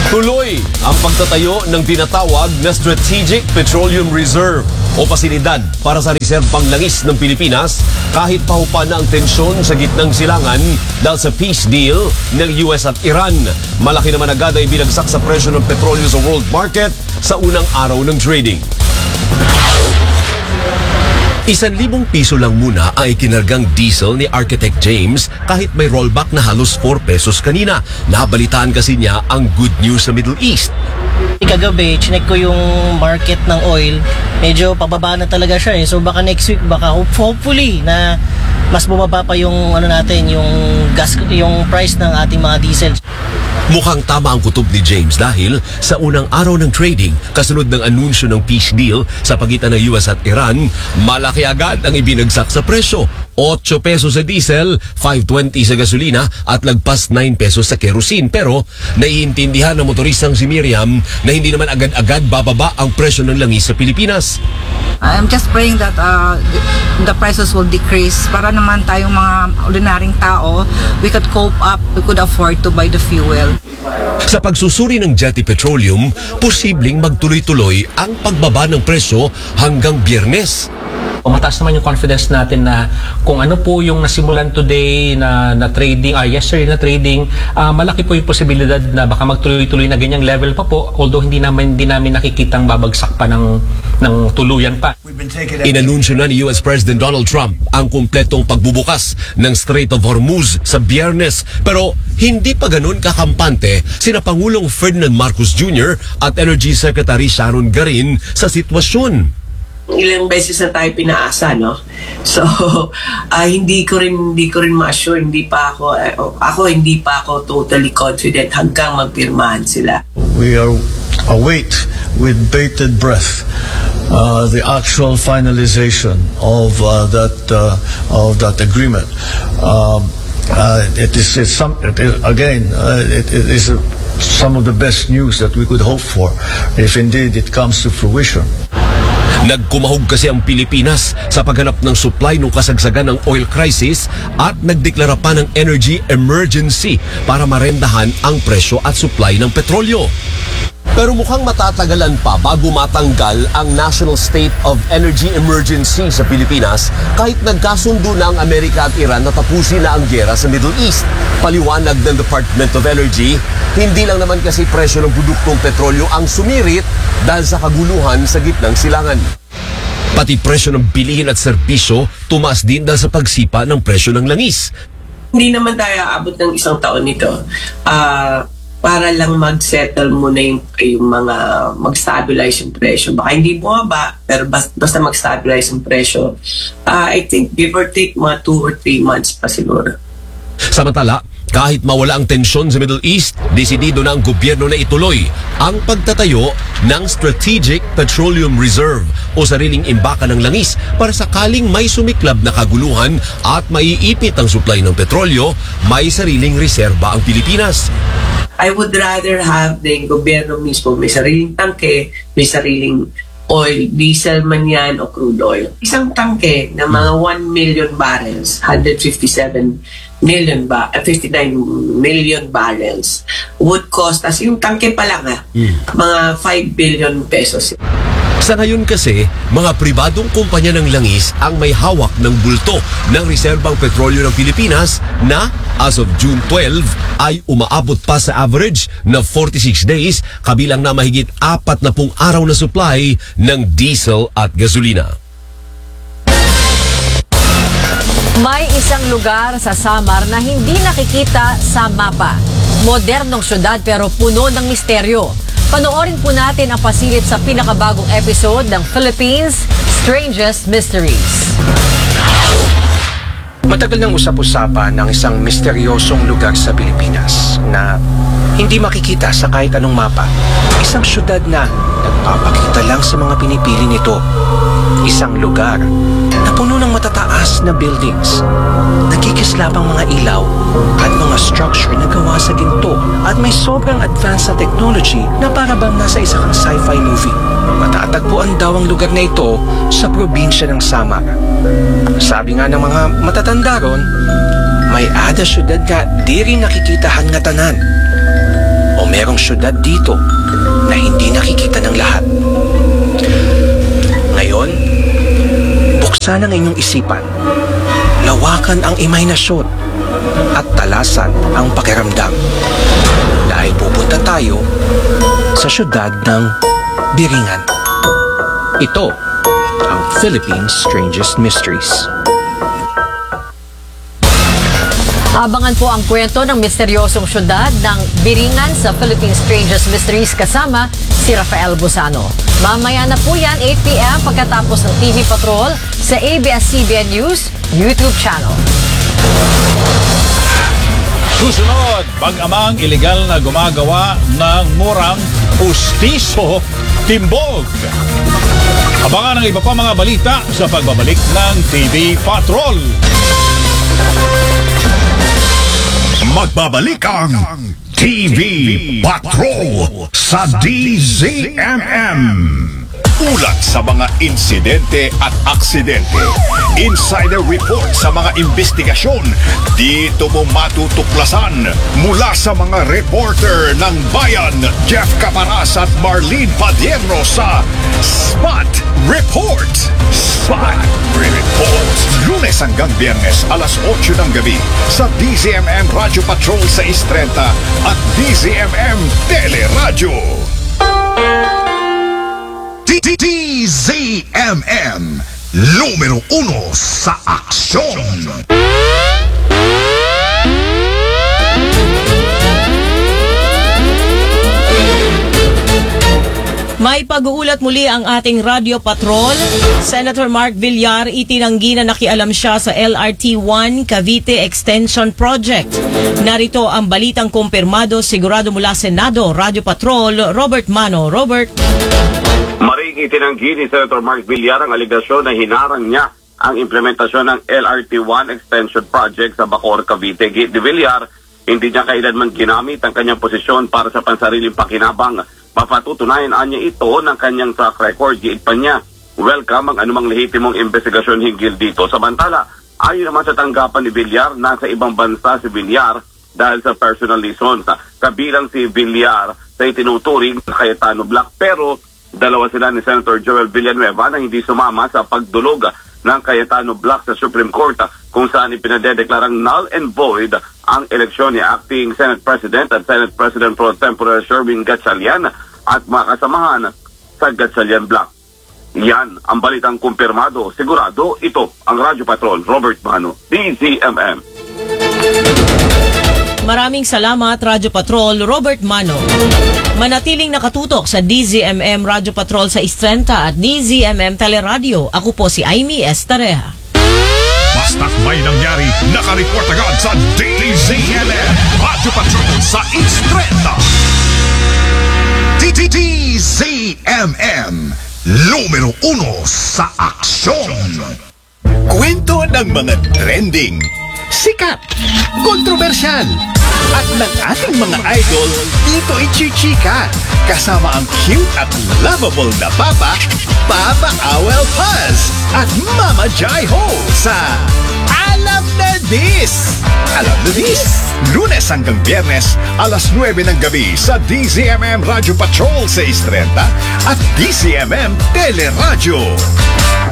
Tuloy ang pagtatayo ng tinatawag na Strategic Petroleum Reserve o pasilidad para sa reserbang langis ng Pilipinas kahit pahupa na ang tensyon sa gitnang silangan dahil sa peace deal ng US at Iran. Malaki naman agad ay binagsak sa presyo ng petrolyo sa world market sa unang araw ng trading. 1,000 piso lang muna ang ikinargang diesel ni Architect James kahit may rollback na halos 4 pesos kanina. Nabalitaan kasi niya ang good news sa Middle East. Kagabi, chinek ko yung market ng oil. Medyo pababa na talaga siya eh. So baka next week, baka hopefully na mas bumaba pa yung yung price ng ating mga diesel. Mukhang tama ang kutob ni James dahil sa unang araw ng trading, kasunod ng anunsyo ng peace deal sa pagitan ng US at Iran, malaki agad ang ibinagsak sa presyo. 8 pesos sa diesel, 5.20 sa gasolina at lagpas 9 pesos sa kerosene. Pero naiintindihan ng motoristang si Miriam na hindi naman agad-agad bababa ang presyo ng langis sa Pilipinas. I'm just praying that the prices will decrease para naman tayong mga ordinaryong tao, we could cope up, we could afford to buy the fuel. Sa pagsusuri ng Jetty Petroleum, posibleng magtuloy-tuloy ang pagbaba ng presyo hanggang Biyernes. Mataas naman yung confidence natin na kung ano po yung nasimulan today na trading, yesterday na trading, malaki po yung posibilidad na baka magtuloy-tuloy na ganyang level pa po, although hindi namin nakikitang babagsak pa ng tuluyan pa. Inanunsyo na ni US President Donald Trump ang kumpletong pagbubukas ng Strait of Hormuz sa Biyernes. Pero hindi pa ganun kakampante sina Pangulong Ferdinand Marcos Jr. at Energy Secretary Sharon Garin sa sitwasyon. Ilang beses na tayo pinaasa, no? So, hindi ko rin ma-assure, hindi pa ako totally confident hanggang magpirmahan sila. We await with bated breath the actual finalization of that agreement. It is some of the best news that we could hope for if indeed it comes to fruition. Nagkumahog kasi ang Pilipinas sa paghanap ng supply nung kasagsagan ng oil crisis at nagdeklara pa ng energy emergency para marendahan ang presyo at supply ng petrolyo. Pero mukhang matatagalan pa bago matanggal ang National State of Energy Emergency sa Pilipinas kahit nagkasundo na ang Amerika at Iran na tapusin na ang giyera sa Middle East. Paliwanag ng Department of Energy, hindi lang naman kasi presyo ng produktong petrolyo ang sumirit dahil sa kaguluhan sa gitnang silangan. Pati presyo ng bilihin at serbisyo tumaas din dahil sa pagsipa ng presyo ng langis. Hindi naman tayo aabot ng 1 taon nito. Para lang mag-settle muna yung mga mag-stabilize yung presyo. Baka hindi bumaba, pero basta mag-stabilize yung presyo. I think give or take mga 2 or 3 months pa siguro. Samantala, kahit mawala ang tensyon sa Middle East, desidido na ang gobyerno na ituloy ang pagtatayo ng Strategic Petroleum Reserve o sariling imbaka ng langis para sakaling may sumiklab na kaguluhan at maiipit ang supply ng petrolyo, may sariling reserba ang Pilipinas. I would rather have the gobyerno mismo may sariling tangke, may sariling oil, diesel man yan o crude oil. Isang tangke na mga 1 million barrels, 59 million barrels would cost us, yung tangke pa lang mga 5 billion pesos. Sa ngayon kasi, mga pribadong kumpanya ng langis ang may hawak ng bulto ng reserbang petrolyo ng Pilipinas na as of June 12 ay umaabot pa sa average na 46 days kabilang na mahigit 40 araw na supply ng diesel at gasolina. May isang lugar sa Samar na hindi nakikita sa mapa. Modernong syudad pero puno ng misteryo. Panoorin po natin ang pasilid sa pinakabagong episode ng Philippines Strangest Mysteries. Matagal nang usap-usapan ng isang misteryosong lugar sa Pilipinas na hindi makikita sa kahit anong mapa. Isang syudad na nagpapakita lang sa mga pinipili nito. Isang lugar na puno ng matataas na buildings, nagkikislapang mga ilaw at mga structure na gawa sa ginto at may sobrang advanced na technology na para bang nasa isa kang sci-fi movie. Matatagpuan daw ang lugar na ito sa probinsya ng Samar. Sabi nga ng mga matatanda ron, may ada syudad nga di rin nakikita hangatanan. O merong syudad dito na hindi nakikita ng lahat. Ngayon, buksan ang inyong isipan, lawakan ang imahinasyon, at talasan ang pakiramdam. Dahil pupunta tayo sa syudad ng Biringan. Ito ang Philippines' Strangest Mysteries. Abangan po ang kwento ng misteryosong syudad ng Biringan sa Philippines Strangest Mysteries kasama si Rafael Busano. Mamaya na po yan, 8 p.m. pagkatapos ng TV Patrol sa ABS-CBN News YouTube channel. Susunod, pag-amang iligal na gumagawa ng murang pustiso timbog. Abangan ang iba pa mga balita sa pagbabalik ng TV Patrol. Magbabalik ang TV Patrol sa DZMM. Ulat sa mga insidente at aksidente. Insider report sa mga investigasyon. Dito mo matutuklasan mula sa mga reporter ng Bayan, Jeff Caparas at Marlene Padierno sa Spot Report. Spot Report. Lunes hanggang Biyernes, alas 8 ng gabi sa DZMM Radio Patrol sa 6:30 at DZMM Teleradyo. DZMM, numero 1 sa aksyon. May pag-uulat muli ang ating Radio Patrol. Senator Mark Villar itinanggi na nakialam siya sa LRT-1 Cavite Extension Project. Narito ang balitang kumpirmado sigurado mula Senado. Radio Patrol, Robert Mano. Robert. Maring itinanggi ni Senator Mark Villar ang aligasyon na hinarang niya ang implementasyon ng LRT-1 Extension Project sa Bacoor, Cavite. Gate ni Villar, hindi niya kailanman ginamit ang kanyang posisyon para sa pansariling pakinabang. Mapatutunayan niya ito ng kanyang track record. Giit pa niya, welcome ang anumang lehitimong investigasyon hinggil dito. Samantala, ayon naman sa tanggapan ni Villar, nasa ibang bansa si Villar dahil sa personal reasons. Kabilang si Villar sa itinuturing na Cayetano Black, pero dalawa sila ni Senator Joel Villanueva na hindi sumama sa pagdulog ng Cayetano Black sa Supreme Court, kung saan ipinadedeklarang null and void ang eleksyon ni Acting Senate President at Senate President Pro Tempore Sherwin Gatchalian at mga kasamahan sa Gatchalian Black. Yan ang balitang kumpirmado. Sigurado, ito ang Radyo Patrol. Robert Mano, DZMM. Maraming salamat, Radyo Patrol, Robert Mano. Manatiling nakatutok sa DZMM Radio Patrol sa 6:30 at DZMM Teleradio. Ako po si Amy Estareja. Basta't may nangyari, nakareport agad sa DZMM Radio Patrol sa 6:30. DZMM, numero 1 sa aksyon. Kwento ng mga trending, sikat, kontrobersyal, at ng ating mga idol dito i-chichika. Kasama ang cute at lovable na Papa, Papa Awel Paz, at Mama Jai Ho sa Alam na This! Alam na This! Lunes hanggang Biyernes, alas 9 ng gabi sa DZMM Radio Patrol sa 6:30 at DZMM Teleradyo.